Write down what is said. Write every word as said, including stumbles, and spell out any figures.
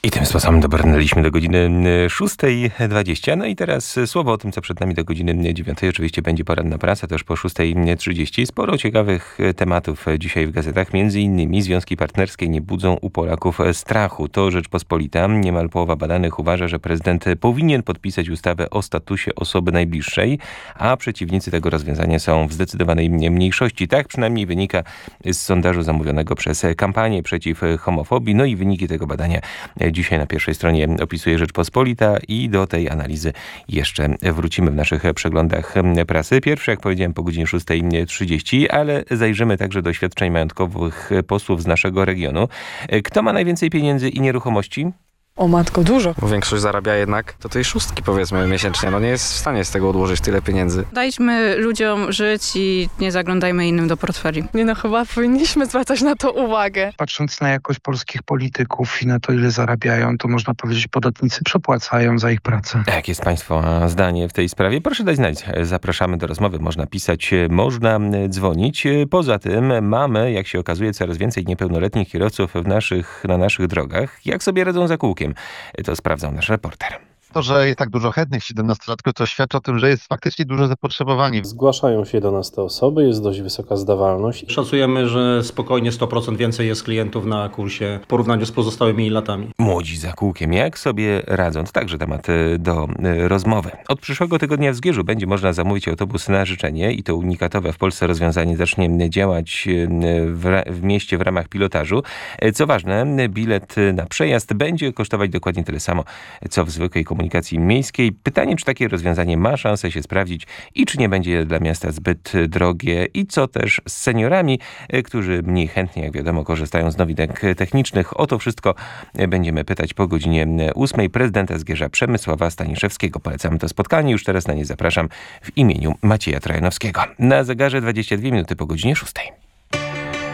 I tym sposobem dobrnęliśmy do godziny szóstej dwadzieścia. No i teraz słowo o tym, co przed nami do godziny dziewiątej. Oczywiście będzie poranna prasa, też po szóstej trzydzieści. Sporo ciekawych tematów dzisiaj w gazetach. Między innymi związki partnerskie nie budzą u Polaków strachu. To Rzeczpospolita. Niemal połowa badanych uważa, że prezydent powinien podpisać ustawę o statusie osoby najbliższej, a przeciwnicy tego rozwiązania są w zdecydowanej mniejszości. Tak przynajmniej wynika z sondażu zamówionego przez kampanię przeciw homofobii. No i wyniki tego badania dzisiaj na pierwszej stronie opisuje Rzeczpospolita i do tej analizy jeszcze wrócimy w naszych przeglądach prasy. Pierwszy, jak powiedziałem, po godzinie szóstej trzydzieści, ale zajrzymy także do świadczeń majątkowych posłów z naszego regionu. Kto ma najwięcej pieniędzy i nieruchomości? O matko, dużo. Bo większość zarabia jednak do tej szóstki, powiedzmy, miesięcznie. No nie jest w stanie z tego odłożyć tyle pieniędzy. Dajmy ludziom żyć i nie zaglądajmy innym do portfeli. Nie no, chyba powinniśmy zwracać na to uwagę. Patrząc na jakość polskich polityków i na to, ile zarabiają, to można powiedzieć, podatnicy przepłacają za ich pracę. Jak jest Państwa zdanie w tej sprawie? Proszę dać znać. Zapraszamy do rozmowy. Można pisać, można dzwonić. Poza tym mamy, jak się okazuje, coraz więcej niepełnoletnich kierowców w naszych, na naszych drogach. Jak sobie radzą za kółkiem? To sprawdzał nasz reporter. To, że jest tak dużo chętnych siedemnastolatków, to świadczy o tym, że jest faktycznie duże zapotrzebowanie. Zgłaszają się do nas te osoby, jest dość wysoka zdawalność. Szacujemy, że spokojnie sto procent więcej jest klientów na kursie w porównaniu z pozostałymi latami. Młodzi za kółkiem, jak sobie radzą? To także temat do rozmowy. Od przyszłego tygodnia w Zgierzu będzie można zamówić autobus na życzenie i to unikatowe w Polsce rozwiązanie zacznie działać w, w mieście w ramach pilotażu. Co ważne, bilet na przejazd będzie kosztować dokładnie tyle samo, co w zwykłej komunikacji komunikacji miejskiej. Pytanie, czy takie rozwiązanie ma szansę się sprawdzić i czy nie będzie dla miasta zbyt drogie i co też z seniorami, którzy mniej chętnie, jak wiadomo, korzystają z nowinek technicznych. O to wszystko będziemy pytać po godzinie ósmej prezydenta Zgierza Przemysława Staniszewskiego. Polecamy to spotkanie. Już teraz na nie zapraszam w imieniu Macieja Trojanowskiego. Na zegarze dwadzieścia dwie minuty po godzinie szóstej.